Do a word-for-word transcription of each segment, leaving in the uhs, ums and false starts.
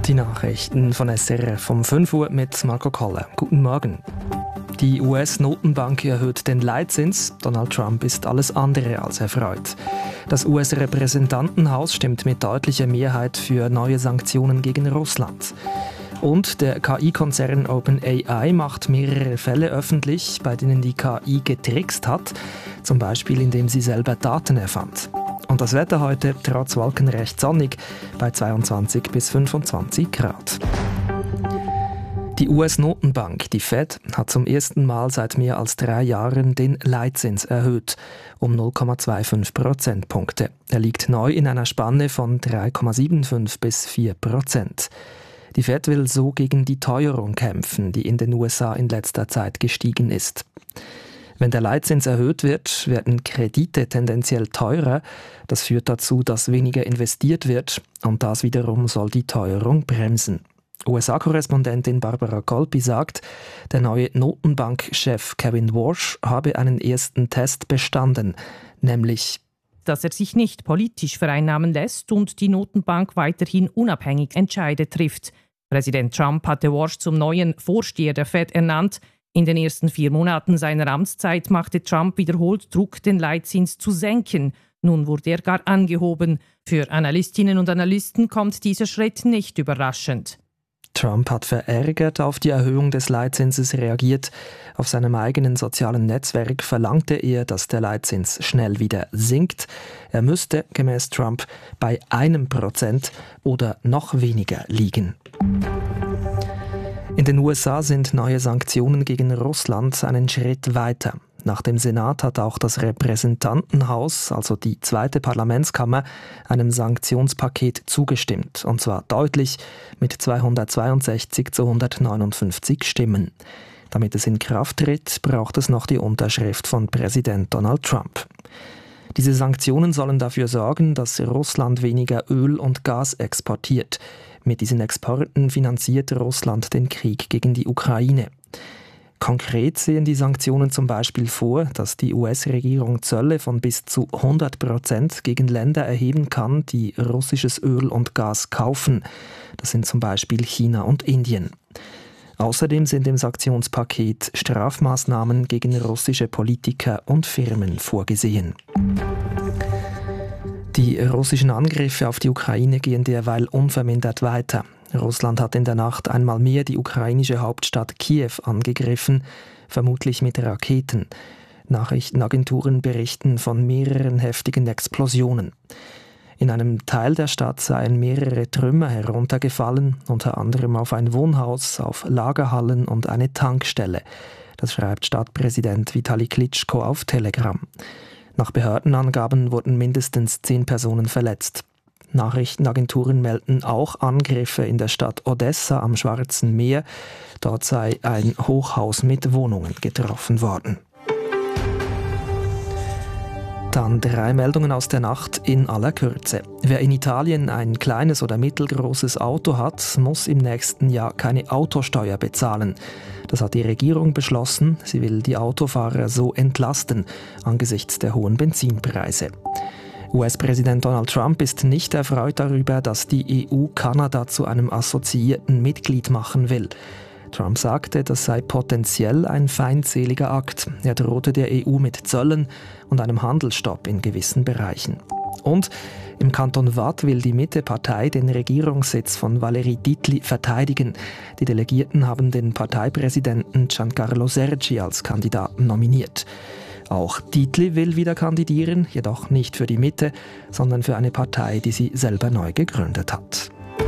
Die Nachrichten von S R F um fünf Uhr mit Marco Koller. Guten Morgen. Die U S-Notenbank erhöht den Leitzins. Donald Trump ist alles andere als erfreut. Das U S-Repräsentantenhaus stimmt mit deutlicher Mehrheit für neue Sanktionen gegen Russland. Und der K I-Konzern OpenAI macht mehrere Fälle öffentlich, bei denen die K I getrickst hat, zum Beispiel indem sie selber Daten erfand. Und das Wetter heute trotz Wolken recht sonnig bei zweiundzwanzig bis fünfundzwanzig Grad. Die U S-Notenbank, die Fed, hat zum ersten Mal seit mehr als drei Jahren den Leitzins erhöht, um null Komma fünfundzwanzig Prozentpunkte. Er liegt neu in einer Spanne von drei Komma fünfundsiebzig bis vier Prozent. Die Fed will so gegen die Teuerung kämpfen, die in den U S A in letzter Zeit gestiegen ist. Wenn der Leitzins erhöht wird, werden Kredite tendenziell teurer. Das führt dazu, dass weniger investiert wird und das wiederum soll die Teuerung bremsen. U S A-Korrespondentin Barbara Colpi sagt, der neue Notenbankchef Kevin Warsh habe einen ersten Test bestanden, nämlich dass er sich nicht politisch vereinnahmen lässt und die Notenbank weiterhin unabhängig Entscheide trifft. Präsident Trump hatte Warsh zum neuen Vorsteher der Fed ernannt. In den ersten vier Monaten seiner Amtszeit machte Trump wiederholt Druck, den Leitzins zu senken. Nun wurde er gar angehoben. Für Analystinnen und Analysten kommt dieser Schritt nicht überraschend. Trump hat verärgert auf die Erhöhung des Leitzinses reagiert. Auf seinem eigenen sozialen Netzwerk verlangte er, dass der Leitzins schnell wieder sinkt. Er müsste, gemäß Trump, bei einem Prozent oder noch weniger liegen. In den U S A sind neue Sanktionen gegen Russland einen Schritt weiter. Nach dem Senat hat auch das Repräsentantenhaus, also die zweite Parlamentskammer, einem Sanktionspaket zugestimmt. Und zwar deutlich mit zweihundertzweiundsechzig zu hundertneunundfünfzig Stimmen. Damit es in Kraft tritt, braucht es noch die Unterschrift von Präsident Donald Trump. Diese Sanktionen sollen dafür sorgen, dass Russland weniger Öl und Gas exportiert. Mit diesen Exporten finanziert Russland den Krieg gegen die Ukraine. Konkret sehen die Sanktionen zum Beispiel vor, dass die U S-Regierung Zölle von bis zu hundert Prozent gegen Länder erheben kann, die russisches Öl und Gas kaufen. Das sind zum Beispiel China und Indien. Außerdem sind im Sanktionspaket Strafmaßnahmen gegen russische Politiker und Firmen vorgesehen. Die russischen Angriffe auf die Ukraine gehen derweil unvermindert weiter. Russland hat in der Nacht einmal mehr die ukrainische Hauptstadt Kiew angegriffen, vermutlich mit Raketen. Nachrichtenagenturen berichten von mehreren heftigen Explosionen. In einem Teil der Stadt seien mehrere Trümmer heruntergefallen, unter anderem auf ein Wohnhaus, auf Lagerhallen und eine Tankstelle. Das schreibt Stadtpräsident Vitali Klitschko auf Telegram. Nach Behördenangaben wurden mindestens zehn Personen verletzt. Nachrichtenagenturen melden auch Angriffe in der Stadt Odessa am Schwarzen Meer. Dort sei ein Hochhaus mit Wohnungen getroffen worden. Dann drei Meldungen aus der Nacht in aller Kürze. Wer in Italien ein kleines oder mittelgroßes Auto hat, muss im nächsten Jahr keine Autosteuer bezahlen. Das hat die Regierung beschlossen. Sie will die Autofahrer so entlasten angesichts der hohen Benzinpreise. U S-Präsident Donald Trump ist nicht erfreut darüber, dass die E U Kanada zu einem assoziierten Mitglied machen will. Trump sagte, das sei potenziell ein feindseliger Akt. Er drohte der E U mit Zöllen und einem Handelsstopp in gewissen Bereichen. Und im Kanton Waadt will die Mitte-Partei den Regierungssitz von Valérie Dietli verteidigen. Die Delegierten haben den Parteipräsidenten Giancarlo Sergi als Kandidaten nominiert. Auch Dietli will wieder kandidieren, jedoch nicht für die Mitte, sondern für eine Partei, die sie selber neu gegründet hat.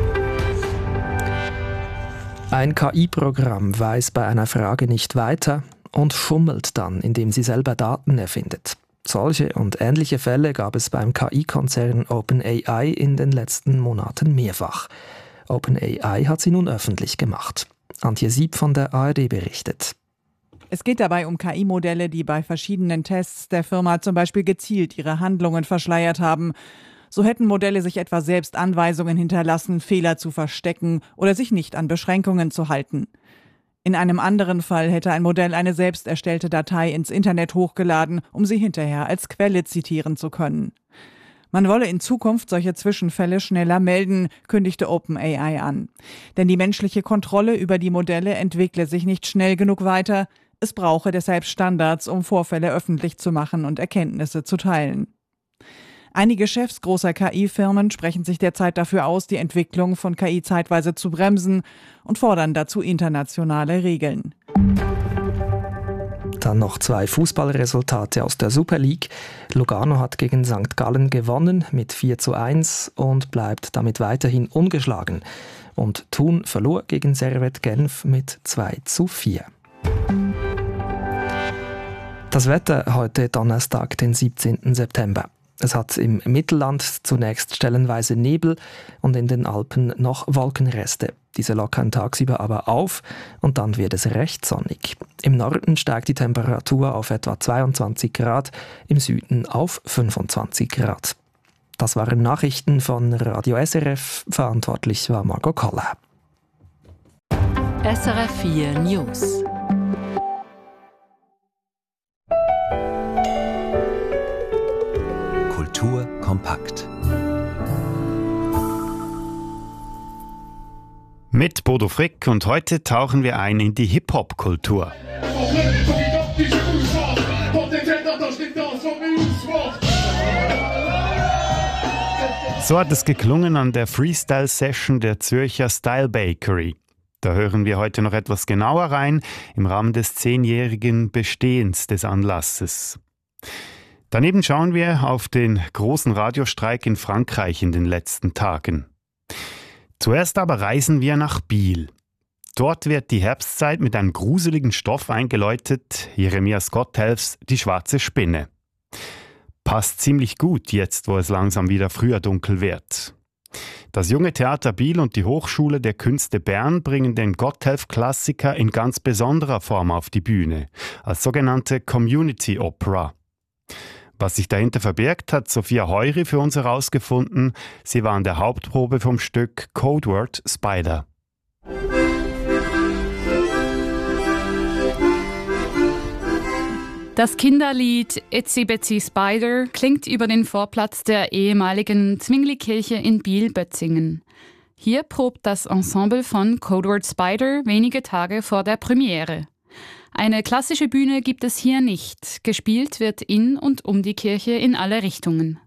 Ein K I-Programm weiß bei einer Frage nicht weiter und schummelt dann, indem sie selber Daten erfindet. Solche und ähnliche Fälle gab es beim K I-Konzern OpenAI in den letzten Monaten mehrfach. OpenAI hat sie nun öffentlich gemacht. Antje Sieb von der A R D berichtet. Es geht dabei um K I-Modelle, die bei verschiedenen Tests der Firma zum Beispiel gezielt ihre Handlungen verschleiert haben. So hätten Modelle sich etwa selbst Anweisungen hinterlassen, Fehler zu verstecken oder sich nicht an Beschränkungen zu halten. In einem anderen Fall hätte ein Modell eine selbst erstellte Datei ins Internet hochgeladen, um sie hinterher als Quelle zitieren zu können. Man wolle in Zukunft solche Zwischenfälle schneller melden, kündigte OpenAI an. Denn die menschliche Kontrolle über die Modelle entwickle sich nicht schnell genug weiter. Es brauche deshalb Standards, um Vorfälle öffentlich zu machen und Erkenntnisse zu teilen. Einige Chefs großer K I-Firmen sprechen sich derzeit dafür aus, die Entwicklung von K I zeitweise zu bremsen und fordern dazu internationale Regeln. Dann noch zwei Fußballresultate aus der Super League. Lugano hat gegen Sankt Gallen gewonnen mit vier zu eins und bleibt damit weiterhin ungeschlagen. Und Thun verlor gegen Servette Genf mit zwei zu vier. Das Wetter heute Donnerstag, den siebzehnten September. Es hat im Mittelland zunächst stellenweise Nebel und in den Alpen noch Wolkenreste. Diese lockern tagsüber aber auf und dann wird es recht sonnig. Im Norden steigt die Temperatur auf etwa zweiundzwanzig Grad, im Süden auf fünfundzwanzig Grad. Das waren Nachrichten von Radio S R F. Verantwortlich war Margot Koller. S R F vier News. Kultur kompakt. Mit Bodo Frick und heute tauchen wir ein in die Hip-Hop-Kultur. So hat es geklungen an der Freestyle-Session der Zürcher Style Bakery. Da hören wir heute noch etwas genauer rein im Rahmen des zehnjährigen Bestehens des Anlasses. Daneben schauen wir auf den großen Radiostreik in Frankreich in den letzten Tagen. Zuerst aber reisen wir nach Biel. Dort wird die Herbstzeit mit einem gruseligen Stoff eingeläutet, Jeremias Gotthelfs Die schwarze Spinne. Passt ziemlich gut jetzt, wo es langsam wieder früher dunkel wird. Das Junge Theater Biel und die Hochschule der Künste Bern bringen den Gotthelf-Klassiker in ganz besonderer Form auf die Bühne, als sogenannte Community Opera. Was sich dahinter verbirgt, hat Sophia Heury für uns herausgefunden. Sie war an der Hauptprobe vom Stück Codeword Spider. Das Kinderlied Itsy Bitsy Spider klingt über den Vorplatz der ehemaligen Zwingli-Kirche in Biel-Bötzingen. Hier probt das Ensemble von Codeword Spider wenige Tage vor der Premiere. Eine klassische Bühne gibt es hier nicht. Gespielt wird in und um die Kirche in alle Richtungen.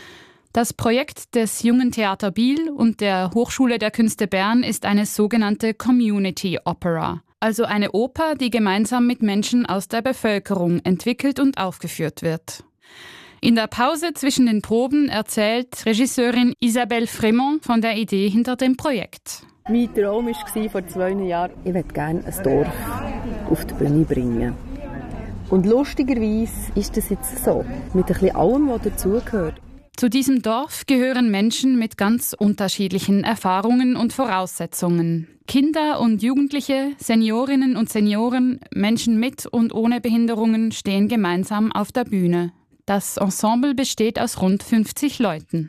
Das Projekt des Jungen Theater Biel und der Hochschule der Künste Bern ist eine sogenannte Community Opera, also eine Oper, die gemeinsam mit Menschen aus der Bevölkerung entwickelt und aufgeführt wird. In der Pause zwischen den Proben erzählt Regisseurin Isabelle Fremont von der Idee hinter dem Projekt. Mein Traum war vor zwei Jahren, ich möchte gerne ein Dorf auf die Bühne bringen. Und lustigerweise ist das jetzt so, mit ein bisschen allem, was dazugehört. Zu diesem Dorf gehören Menschen mit ganz unterschiedlichen Erfahrungen und Voraussetzungen. Kinder und Jugendliche, Seniorinnen und Senioren, Menschen mit und ohne Behinderungen stehen gemeinsam auf der Bühne. Das Ensemble besteht aus rund fünfzig Leuten.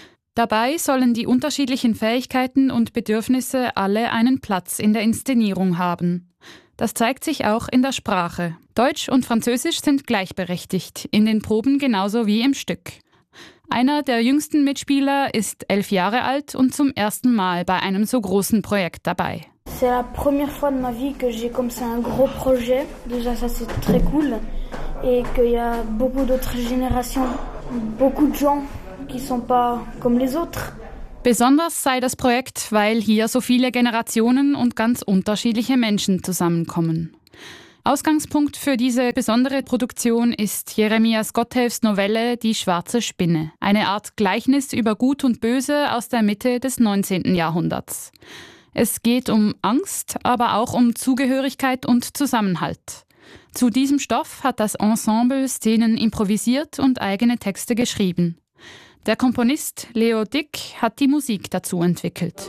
Dabei sollen die unterschiedlichen Fähigkeiten und Bedürfnisse alle einen Platz in der Inszenierung haben. Das zeigt sich auch in der Sprache. Deutsch und Französisch sind gleichberechtigt, in den Proben genauso wie im Stück. Einer der jüngsten Mitspieler ist elf Jahre alt und zum ersten Mal bei einem so großen Projekt dabei. C'est la première fois de ma vie que j'ai comme ça un gros projet. Déjà ça c'est très cool et qu'il y a beaucoup d'autres générations, beaucoup de gens qui sont pas comme les autres. Besonders sei das Projekt, weil hier so viele Generationen und ganz unterschiedliche Menschen zusammenkommen. Ausgangspunkt für diese besondere Produktion ist Jeremias Gotthelfs Novelle Die schwarze Spinne, eine Art Gleichnis über Gut und Böse aus der Mitte des neunzehnten Jahrhunderts. Es geht um Angst, aber auch um Zugehörigkeit und Zusammenhalt. Zu diesem Stoff hat das Ensemble Szenen improvisiert und eigene Texte geschrieben. Der Komponist Leo Dick hat die Musik dazu entwickelt.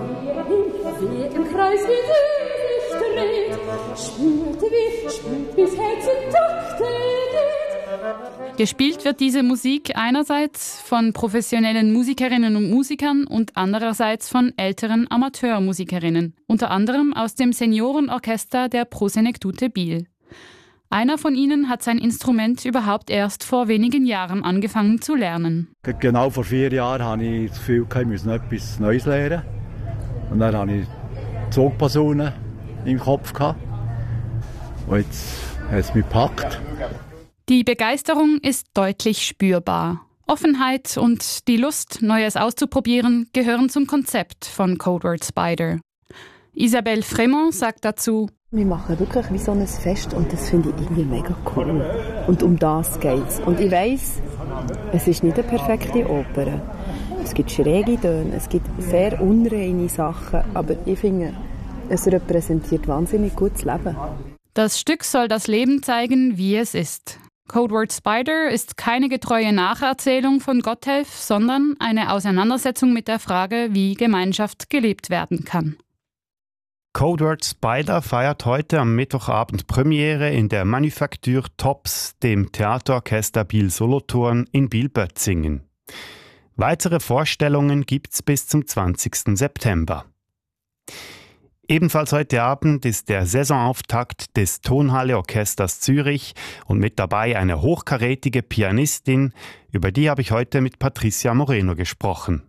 Im Kreis wie sie sich dreht, spürt wie, spürt wie's Herz im Takte geht. Gespielt wird diese Musik einerseits von professionellen Musikerinnen und Musikern und andererseits von älteren Amateurmusikerinnen, unter anderem aus dem Seniorenorchester der Prosenektute Biel. Einer von ihnen hat sein Instrument überhaupt erst vor wenigen Jahren angefangen zu lernen. Genau vor vier Jahren hatte ich das Gefühl, ich müsse etwas Neues lernen. Und dann hatte ich Zugposaune im Kopf. Und jetzt hat es mich gepackt. Die Begeisterung ist deutlich spürbar. Offenheit und die Lust, Neues auszuprobieren, gehören zum Konzept von Codeword Spider. Isabelle Fremont sagt dazu: Wir machen wirklich wie so ein Fest und das finde ich irgendwie mega cool. Und um das geht es. Und ich weiss, es ist nicht eine perfekte Oper. Es gibt schräge Töne, es gibt sehr unreine Sachen, aber ich finde, es repräsentiert wahnsinnig gutes Leben. Das Stück soll das Leben zeigen, wie es ist. Codeword Spider ist keine getreue Nacherzählung von Gotthelf, sondern eine Auseinandersetzung mit der Frage, wie Gemeinschaft gelebt werden kann. Codeword Spider feiert heute am Mittwochabend Premiere in der Manufaktur Tops, dem Theaterorchester Biel-Solothurn in Biel-Bötzingen. Weitere Vorstellungen gibt's bis zum zwanzigsten September. Ebenfalls heute Abend ist der Saisonauftakt des Tonhalle-Orchesters Zürich und mit dabei eine hochkarätige Pianistin, über die habe ich heute mit Patricia Moreno gesprochen.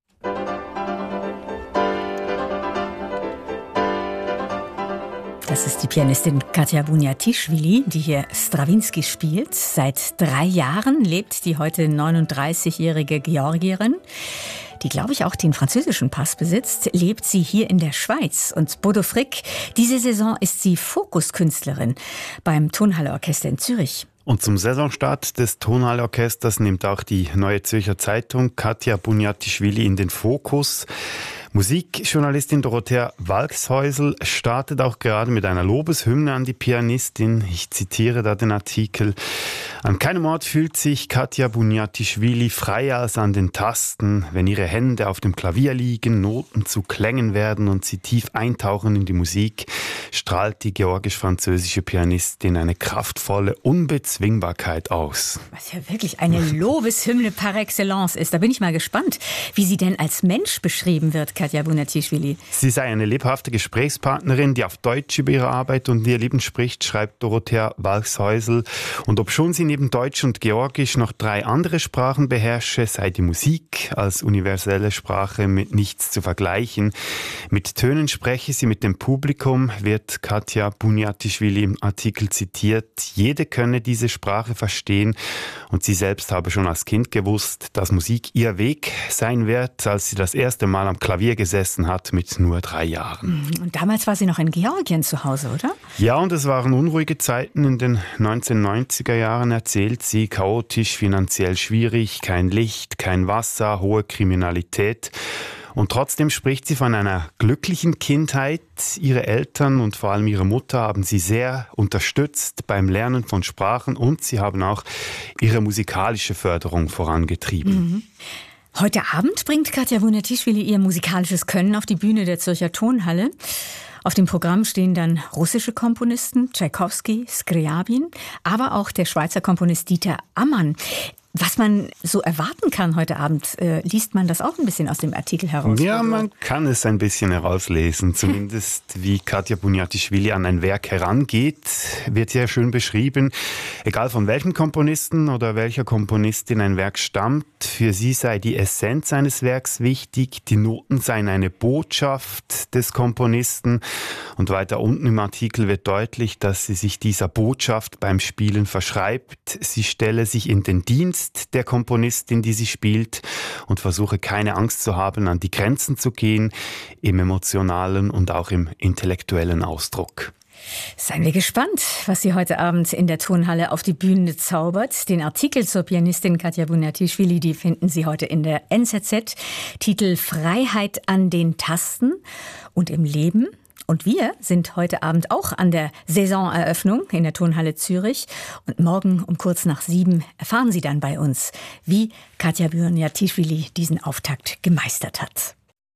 Das ist die Pianistin Katja Bunyatischvili, die hier Strawinsky spielt. Seit drei Jahren lebt die heute neununddreißigjährige Georgierin, die, glaube ich, auch den französischen Pass besitzt, lebt sie hier in der Schweiz. Und Bodo Frick, diese Saison ist sie Fokuskünstlerin beim Tonhalle-Orchester in Zürich. Und zum Saisonstart des Tonhalle-Orchesters nimmt auch die Neue Zürcher Zeitung Katja Bunyatischvili in den Fokus. Musikjournalistin Dorothea Walkshäusl startet auch gerade mit einer Lobeshymne an die Pianistin. Ich zitiere da den Artikel. An keinem Ort fühlt sich Katja Bunyatischvili freier als an den Tasten. Wenn ihre Hände auf dem Klavier liegen, Noten zu Klängen werden und sie tief eintauchen in die Musik, strahlt die georgisch-französische Pianistin eine kraftvolle Unbezwingbarkeit aus. Was ja wirklich eine Lobeshymne par excellence ist. Da bin ich mal gespannt, wie sie denn als Mensch beschrieben wird, Katja Bunyatischvili. Sie sei eine lebhafte Gesprächspartnerin, die auf Deutsch über ihre Arbeit und ihr Leben spricht, schreibt Dorothea Walkshäusl. Und obschon sie neben Deutsch und Georgisch noch drei andere Sprachen beherrsche, sei die Musik als universelle Sprache mit nichts zu vergleichen. Mit Tönen spreche sie mit dem Publikum, wird Katja Bunyatischvili im Artikel zitiert. Jede könne diese Sprache verstehen und sie selbst habe schon als Kind gewusst, dass Musik ihr Weg sein wird, als sie das erste Mal am Klavier gesessen hat mit nur drei Jahren. Und damals war sie noch in Georgien zu Hause, oder? Ja, und es waren unruhige Zeiten in den neunzehnhundertneunziger Jahren, erzählt sie, chaotisch, finanziell schwierig, kein Licht, kein Wasser, hohe Kriminalität. Und trotzdem spricht sie von einer glücklichen Kindheit. Ihre Eltern und vor allem ihre Mutter haben sie sehr unterstützt beim Lernen von Sprachen und sie haben auch ihre musikalische Förderung vorangetrieben. Mhm. Heute Abend bringt Katja Bunyatischvili ihr musikalisches Können auf die Bühne der Zürcher Tonhalle. Auf dem Programm stehen dann russische Komponisten, Tschaikowski, Scriabin, aber auch der Schweizer Komponist Dieter Ammann. Was man so erwarten kann heute Abend, äh, liest man das auch ein bisschen aus dem Artikel heraus? Ja, man kann es ein bisschen herauslesen. Zumindest wie Katja Bunyatischvili an ein Werk herangeht, wird sehr schön beschrieben. Egal von welchem Komponisten oder welcher Komponistin ein Werk stammt, für sie sei die Essenz eines Werks wichtig. Die Noten seien eine Botschaft des Komponisten. Und weiter unten im Artikel wird deutlich, dass sie sich dieser Botschaft beim Spielen verschreibt. Sie stelle sich in den Dienst der Komponistin, die sie spielt, und versuche keine Angst zu haben, an die Grenzen zu gehen, im emotionalen und auch im intellektuellen Ausdruck. Seien wir gespannt, was sie heute Abend in der Tonhalle auf die Bühne zaubert. Den Artikel zur Pianistin Katja Bunyatischvili, die finden Sie heute in der N Z Z. Titel Freiheit an den Tasten und im Leben. Und wir sind heute Abend auch an der Saisoneröffnung in der Tonhalle Zürich. Und morgen um kurz nach sieben erfahren Sie dann bei uns, wie Katja Bunyatischvili diesen Auftakt gemeistert hat.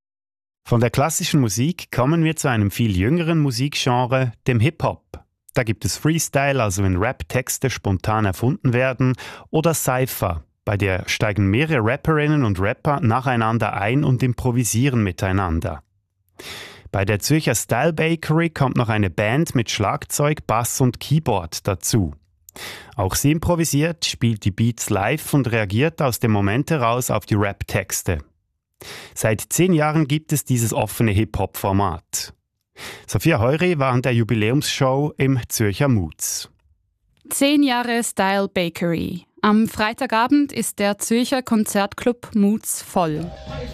Von der klassischen Musik kommen wir zu einem viel jüngeren Musikgenre, dem Hip-Hop. Da gibt es Freestyle, also wenn Rap-Texte spontan erfunden werden, oder Cypher. Bei der steigen mehrere Rapperinnen und Rapper nacheinander ein und improvisieren miteinander. Bei der Zürcher Style Bakery kommt noch eine Band mit Schlagzeug, Bass und Keyboard dazu. Auch sie improvisiert, spielt die Beats live und reagiert aus dem Moment heraus auf die Rap-Texte. Seit zehn Jahren gibt es dieses offene Hip-Hop-Format. Sophia Heury war an der Jubiläumsshow im Zürcher Moods. Zehn Jahre Style Bakery. Am Freitagabend ist der Zürcher Konzertclub Moods voll.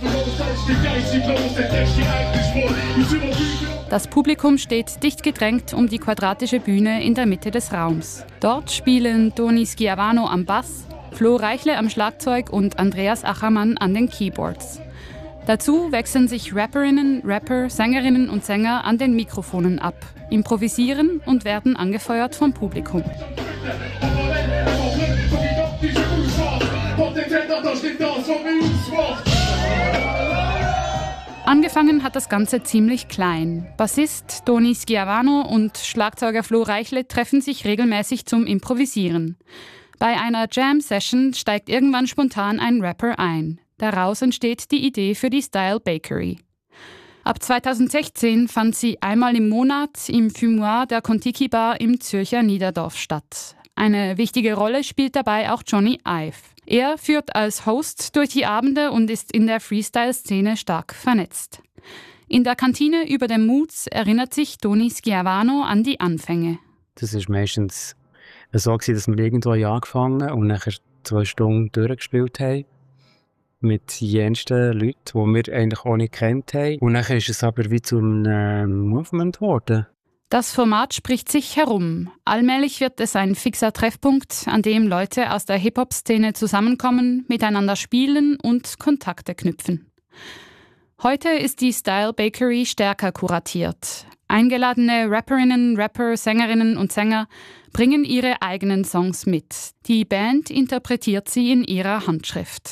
Das Publikum steht dicht gedrängt um die quadratische Bühne in der Mitte des Raums. Dort spielen Toni Schiavano am Bass, Flo Reichle am Schlagzeug und Andreas Achermann an den Keyboards. Dazu wechseln sich Rapperinnen, Rapper, Sängerinnen und Sänger an den Mikrofonen ab, improvisieren und werden angefeuert vom Publikum. Angefangen hat das Ganze ziemlich klein. Bassist Toni Schiavano und Schlagzeuger Flo Reichle treffen sich regelmäßig zum Improvisieren. Bei einer Jam-Session steigt irgendwann spontan ein Rapper ein. Daraus entsteht die Idee für die Style Bakery. Ab zweitausendsechzehn fand sie einmal im Monat im Fumoir der Kontiki Bar im Zürcher Niederdorf statt. Eine wichtige Rolle spielt dabei auch Johnny Ive. Er führt als Host durch die Abende und ist in der Freestyle-Szene stark vernetzt. In der Kantine über dem Moods erinnert sich Toni Schiavano an die Anfänge. Das war meistens so, dass wir irgendwo angefangen und nachher zwei Stunden durchgespielt haben. Mit jensten Leuten, die wir eigentlich auch nicht kennt haben. Und dann ist es aber wie zu einem Movement geworden. Das Format spricht sich herum. Allmählich wird es ein fixer Treffpunkt, an dem Leute aus der Hip-Hop-Szene zusammenkommen, miteinander spielen und Kontakte knüpfen. Heute ist die Style Bakery stärker kuratiert. Eingeladene Rapperinnen, Rapper, Sängerinnen und Sänger bringen ihre eigenen Songs mit. Die Band interpretiert sie in ihrer Handschrift.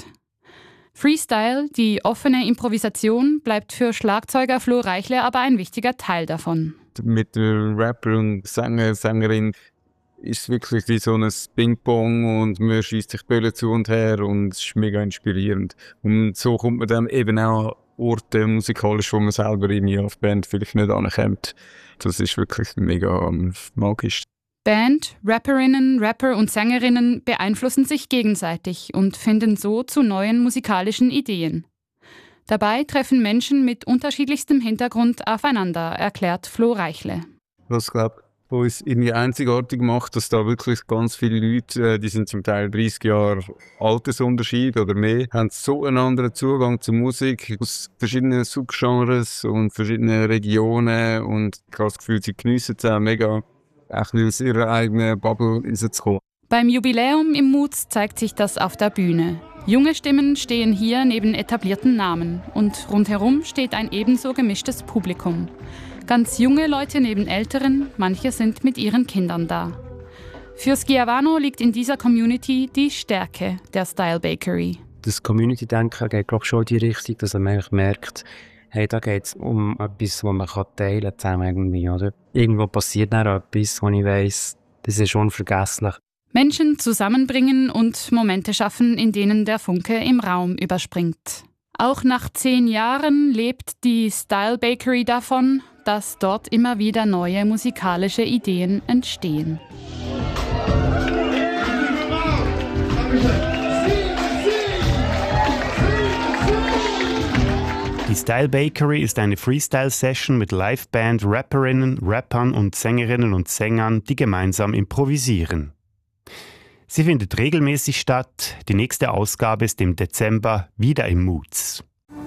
Freestyle, die offene Improvisation, bleibt für Schlagzeuger Flo Reichle aber ein wichtiger Teil davon. Mit dem Rapper und Sänger, Sängerin ist es wirklich wie so ein Ping-Pong und man schießt sich Bälle zu und her und es ist mega inspirierend. Und so kommt man dann eben auch an Orte musikalisch, wo man selber irgendwie auf Band vielleicht nicht ankommt. Das ist wirklich mega magisch. Band, Rapperinnen, Rapper und Sängerinnen beeinflussen sich gegenseitig und finden so zu neuen musikalischen Ideen. Dabei treffen Menschen mit unterschiedlichstem Hintergrund aufeinander, erklärt Flo Reichle. Was, glaube ich, uns irgendwie einzigartig macht, dass da wirklich ganz viele Leute, die sind zum Teil dreißig Jahre Altersunterschied oder mehr, haben so einen anderen Zugang zur Musik aus verschiedenen Subgenres und verschiedenen Regionen und ich habe das Gefühl, sie geniessen es auch mega, auch aus ihrer eigenen Bubble rauszukommen. Beim Jubiläum im Moods zeigt sich das auf der Bühne. Junge Stimmen stehen hier neben etablierten Namen und rundherum steht ein ebenso gemischtes Publikum. Ganz junge Leute neben Älteren, manche sind mit ihren Kindern da. Für Schiavano liegt in dieser Community die Stärke der Style Bakery. Das Community-Denken geht glaube ich, schon in die Richtung, dass man merkt, hey, da geht es um etwas, das man teilen kann zusammen irgendwie, oder? Irgendwo passiert dann etwas, wo ich weiss, das ist unvergesslich. Menschen zusammenbringen und Momente schaffen, in denen der Funke im Raum überspringt. Auch nach zehn Jahren lebt die Style Bakery davon, dass dort immer wieder neue musikalische Ideen entstehen. Die Style Bakery ist eine Freestyle-Session mit Liveband, Rapperinnen, Rappern und Sängerinnen und Sängern, die gemeinsam improvisieren. Sie findet regelmäßig statt. Die nächste Ausgabe ist im Dezember wieder im Moods.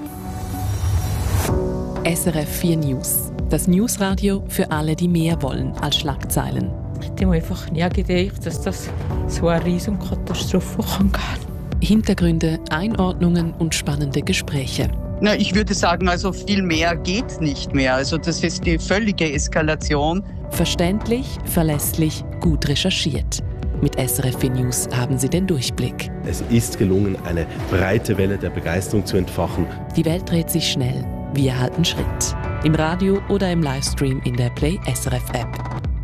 S R F vier News. Das Newsradio für alle, die mehr wollen als Schlagzeilen. Ich hätte mir einfach nie gedacht, dass das so eine riesige Katastrophe kann gehen. Hintergründe, Einordnungen und spannende Gespräche. Na, ich würde sagen, also viel mehr geht nicht mehr. Also das ist die völlige Eskalation. Verständlich, verlässlich, gut recherchiert. Mit S R F vier News haben Sie den Durchblick. Es ist gelungen, eine breite Welle der Begeisterung zu entfachen. Die Welt dreht sich schnell. Wir halten Schritt. Im Radio oder im Livestream in der Play S R F App.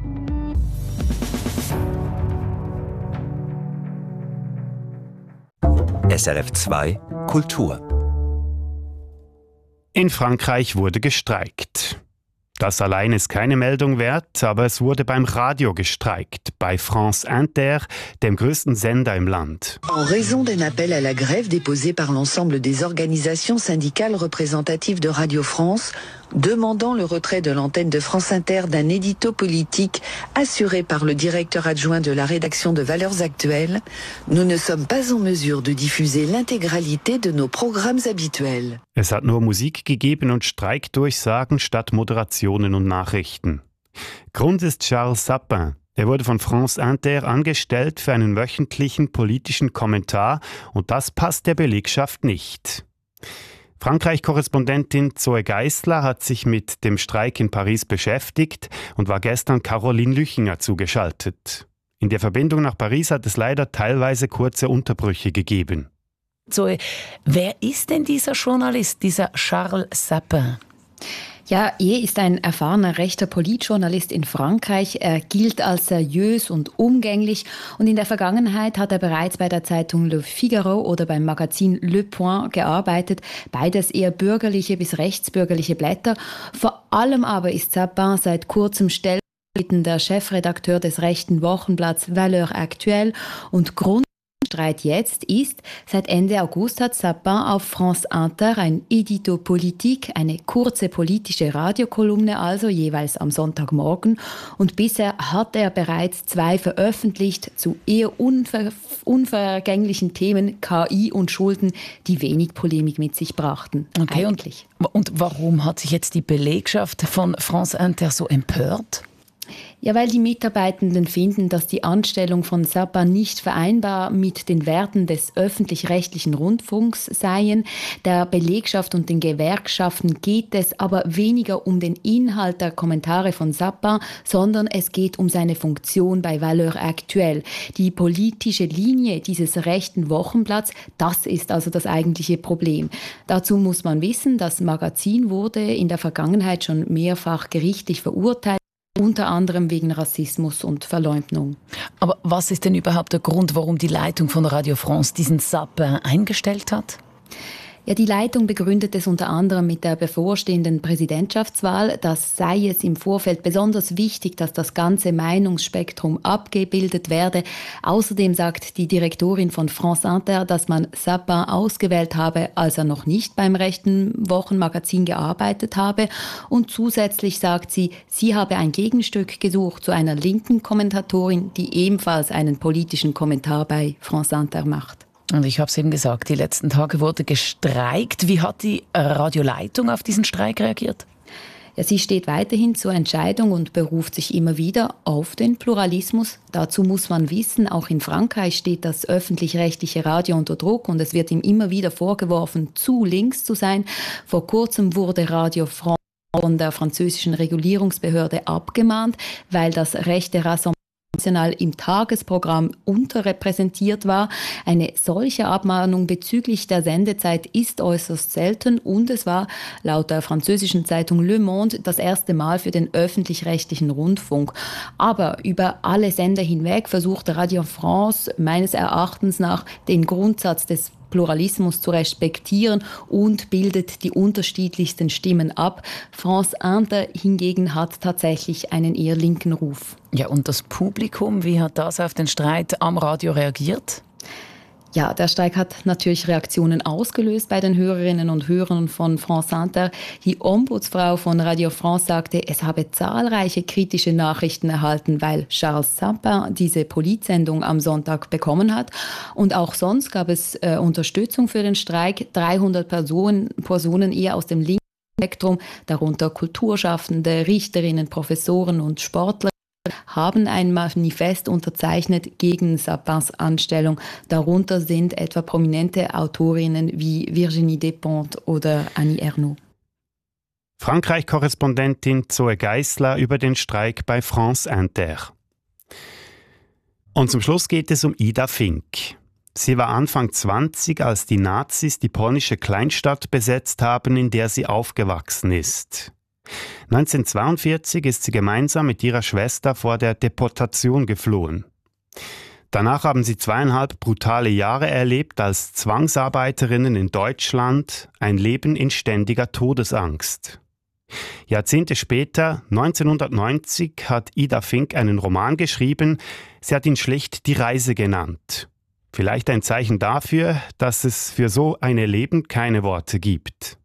S R F zwei Kultur. In Frankreich wurde gestreikt. Das allein ist keine Meldung wert, aber es wurde beim Radio gestreikt, bei France Inter, dem größten Sender im Land. En raison d'un appel à la grève déposé par l'ensemble des organisations syndicales représentatives de Radio France, demandant le retrait de l'antenne de France Inter d'un édito politique assuré par le directeur adjoint de la rédaction de Valeurs Actuelles, nous ne sommes pas en mesure de diffuser l'intégralité de nos programmes habituels. Es hat nur Musik gegeben und Streikdurchsagen statt Moderationen und Nachrichten. Grund ist Charles Sapin. Er wurde von France Inter angestellt für einen wöchentlichen politischen Kommentar und das passt der Belegschaft nicht. Frankreich-Korrespondentin Zoe Geisler hat sich mit dem Streik in Paris beschäftigt und war gestern Caroline Lüchinger zugeschaltet. In der Verbindung nach Paris hat es leider teilweise kurze Unterbrüche gegeben. Zoe, wer ist denn dieser Journalist, dieser Charles Sapin? Ja, er ist ein erfahrener rechter Politjournalist in Frankreich. Er gilt als seriös und umgänglich und in der Vergangenheit hat er bereits bei der Zeitung Le Figaro oder beim Magazin Le Point gearbeitet. Beides eher bürgerliche bis rechtsbürgerliche Blätter. Vor allem aber ist Sapin seit kurzem stellvertretender Chefredakteur des rechten Wochenblatts Valeurs Actuelles und Grund Streit jetzt ist, seit Ende August hat Sapin auf France Inter ein Edito Politique, eine kurze politische Radiokolumne, also jeweils am Sonntagmorgen. Und bisher hat er bereits zwei veröffentlicht zu eher unver unvergänglichen Themen K I und Schulden, die wenig Polemik mit sich brachten. Okay, eigentlich. Und, und warum hat sich jetzt die Belegschaft von France Inter so empört? Ja, weil die Mitarbeitenden finden, dass die Anstellung von Sapin nicht vereinbar mit den Werten des öffentlich-rechtlichen Rundfunks seien. Der Belegschaft und den Gewerkschaften geht es aber weniger um den Inhalt der Kommentare von Sapin, sondern es geht um seine Funktion bei Valeurs Actuelles. Die politische Linie dieses rechten Wochenblatts, das ist also das eigentliche Problem. Dazu muss man wissen, das Magazin wurde in der Vergangenheit schon mehrfach gerichtlich verurteilt, unter anderem wegen Rassismus und Verleumdung. Aber was ist denn überhaupt der Grund, warum die Leitung von Radio France diesen Sapin eingestellt hat? Ja, die Leitung begründet es unter anderem mit der bevorstehenden Präsidentschaftswahl. Das sei es im Vorfeld besonders wichtig, dass das ganze Meinungsspektrum abgebildet werde. Außerdem sagt die Direktorin von France Inter, dass man Sapin ausgewählt habe, als er noch nicht beim rechten Wochenmagazin gearbeitet habe. Und zusätzlich sagt sie, sie habe ein Gegenstück gesucht zu einer linken Kommentatorin, die ebenfalls einen politischen Kommentar bei France Inter macht. Und ich habe es eben gesagt, die letzten Tage wurde gestreikt. Wie hat die Radioleitung auf diesen Streik reagiert? Ja, sie steht weiterhin zur Entscheidung und beruft sich immer wieder auf den Pluralismus. Dazu muss man wissen, auch in Frankreich steht das öffentlich-rechtliche Radio unter Druck und es wird ihm immer wieder vorgeworfen, zu links zu sein. Vor kurzem wurde Radio France von der französischen Regulierungsbehörde abgemahnt, weil das rechte Rassemblement im Tagesprogramm unterrepräsentiert war. Eine solche Abmahnung bezüglich der Sendezeit ist äußerst selten und es war laut der französischen Zeitung Le Monde das erste Mal für den öffentlich-rechtlichen Rundfunk. Aber über alle Sender hinweg versucht Radio France meines Erachtens nach den Grundsatz des Pluralismus zu respektieren und bildet die unterschiedlichsten Stimmen ab. France Inter hingegen hat tatsächlich einen eher linken Ruf. Ja, und das Publikum, wie hat das auf den Streit am Radio reagiert? Ja, der Streik hat natürlich Reaktionen ausgelöst bei den Hörerinnen und Hörern von France Inter. Die Ombudsfrau von Radio France sagte, es habe zahlreiche kritische Nachrichten erhalten, weil Charles Sapin diese Politsendung am Sonntag bekommen hat. Und auch sonst gab es äh, Unterstützung für den Streik. dreihundert Personen, Personen eher aus dem linken Spektrum, darunter Kulturschaffende, Richterinnen, Professoren und Sportler, haben ein Manifest unterzeichnet gegen Sapins Anstellung. Darunter sind etwa prominente Autorinnen wie Virginie Despentes oder Annie Ernaux. Frankreich-Korrespondentin Zoe Geisler über den Streik bei France Inter. Und zum Schluss geht es um Ida Fink. Sie war Anfang zwanzig, als die Nazis die polnische Kleinstadt besetzt haben, in der sie aufgewachsen ist. neunzehnhundertzweiundvierzig ist sie gemeinsam mit ihrer Schwester vor der Deportation geflohen. Danach haben sie zweieinhalb brutale Jahre erlebt als Zwangsarbeiterinnen in Deutschland, ein Leben in ständiger Todesangst. Jahrzehnte später, neunzehnhundertneunzig, hat Ida Fink einen Roman geschrieben. Sie hat ihn schlicht Die Reise genannt. Vielleicht ein Zeichen dafür, dass es für so ein Leben keine Worte gibt.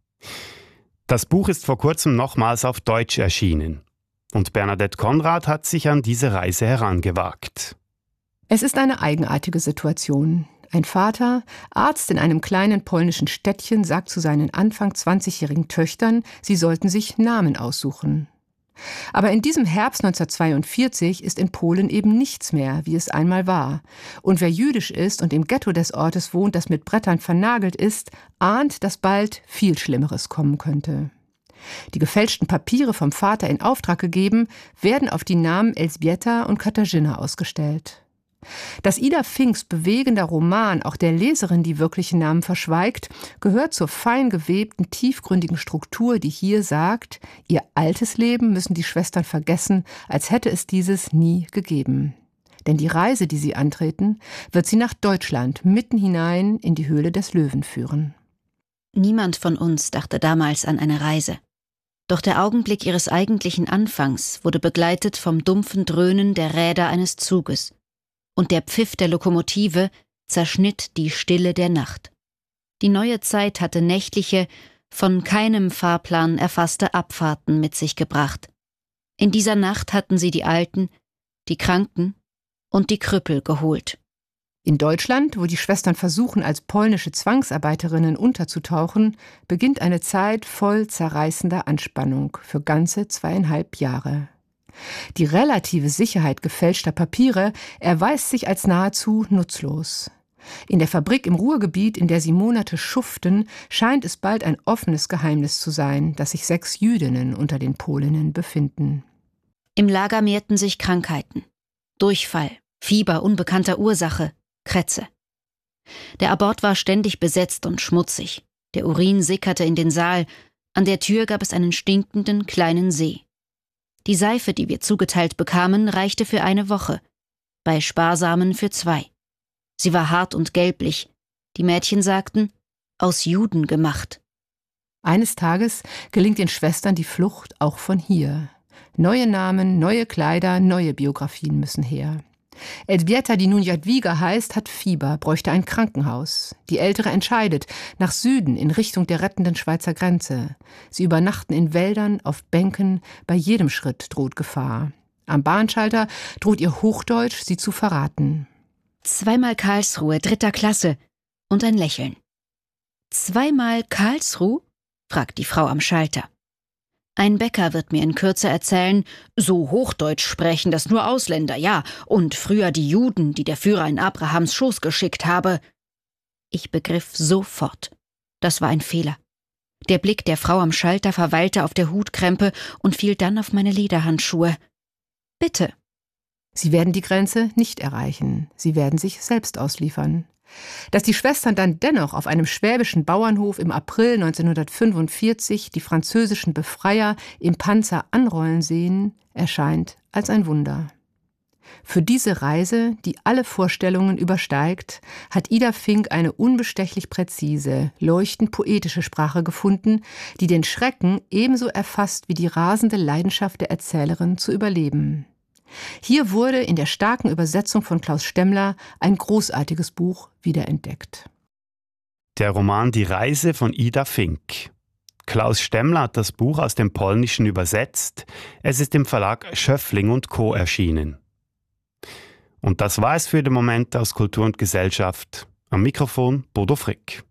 Das Buch ist vor kurzem nochmals auf Deutsch erschienen. Und Bernadette Konrad hat sich an diese Reise herangewagt. Es ist eine eigenartige Situation. Ein Vater, Arzt in einem kleinen polnischen Städtchen, sagt zu seinen Anfang zwanzigjährigen Töchtern, sie sollten sich Namen aussuchen. Aber in diesem Herbst neunzehnhundertzweiundvierzig ist in Polen eben nichts mehr, wie es einmal war. Und wer jüdisch ist und im Ghetto des Ortes wohnt, das mit Brettern vernagelt ist, ahnt, dass bald viel Schlimmeres kommen könnte. Die gefälschten Papiere vom Vater in Auftrag gegeben, werden auf die Namen Elżbieta und Katarzyna ausgestellt. Dass Ida Finks bewegender Roman auch der Leserin die wirklichen Namen verschweigt, gehört zur fein gewebten, tiefgründigen Struktur, die hier sagt, ihr altes Leben müssen die Schwestern vergessen, als hätte es dieses nie gegeben. Denn die Reise, die sie antreten, wird sie nach Deutschland, mitten hinein in die Höhle des Löwen führen. Niemand von uns dachte damals an eine Reise. Doch der Augenblick ihres eigentlichen Anfangs wurde begleitet vom dumpfen Dröhnen der Räder eines Zuges. Und der Pfiff der Lokomotive zerschnitt die Stille der Nacht. Die neue Zeit hatte nächtliche, von keinem Fahrplan erfasste Abfahrten mit sich gebracht. In dieser Nacht hatten sie die Alten, die Kranken und die Krüppel geholt. In Deutschland, wo die Schwestern versuchen, als polnische Zwangsarbeiterinnen unterzutauchen, beginnt eine Zeit voll zerreißender Anspannung für ganze zweieinhalb Jahre. Die relative Sicherheit gefälschter Papiere erweist sich als nahezu nutzlos. In der Fabrik im Ruhrgebiet, in der sie Monate schuften, scheint es bald ein offenes Geheimnis zu sein, dass sich sechs Jüdinnen unter den Polinnen befinden. Im Lager mehrten sich Krankheiten. Durchfall, Fieber unbekannter Ursache, Krätze. Der Abort war ständig besetzt und schmutzig. Der Urin sickerte in den Saal. An der Tür gab es einen stinkenden kleinen See. Die Seife, die wir zugeteilt bekamen, reichte für eine Woche, bei Sparsamen für zwei. Sie war hart und gelblich. Die Mädchen sagten, aus Juden gemacht. Eines Tages gelingt den Schwestern die Flucht auch von hier. Neue Namen, neue Kleider, neue Biografien müssen her. Elżbieta, die nun Jadwiga heißt, hat Fieber, bräuchte ein Krankenhaus. Die Ältere entscheidet, nach Süden, in Richtung der rettenden Schweizer Grenze. Sie übernachten in Wäldern, auf Bänken, bei jedem Schritt droht Gefahr. Am Bahnschalter droht ihr Hochdeutsch, sie zu verraten. Zweimal Karlsruhe, dritter Klasse und ein Lächeln. Zweimal Karlsruhe? Fragt die Frau am Schalter. Ein Bäcker wird mir in Kürze erzählen, so Hochdeutsch sprechen das nur Ausländer, ja, und früher die Juden, die der Führer in Abrahams Schoß geschickt habe. Ich begriff sofort, das war ein Fehler. Der Blick der Frau am Schalter verweilte auf der Hutkrempe und fiel dann auf meine Lederhandschuhe. Bitte. Sie werden die Grenze nicht erreichen, sie werden sich selbst ausliefern. Dass die Schwestern dann dennoch auf einem schwäbischen Bauernhof im April neunzehnhundertfünfundvierzig die französischen Befreier im Panzer anrollen sehen, erscheint als ein Wunder. Für diese Reise, die alle Vorstellungen übersteigt, hat Ida Fink eine unbestechlich präzise, leuchtend poetische Sprache gefunden, die den Schrecken ebenso erfasst wie die rasende Leidenschaft der Erzählerin zu überleben. Hier wurde in der starken Übersetzung von Klaus Stemmler ein großartiges Buch wiederentdeckt. Der Roman Die Reise von Ida Fink. Klaus Stemmler hat das Buch aus dem Polnischen übersetzt. Es ist im Verlag Schöffling und Co. erschienen. Und das war es für den Moment aus Kultur und Gesellschaft. Am Mikrofon Bodo Frick.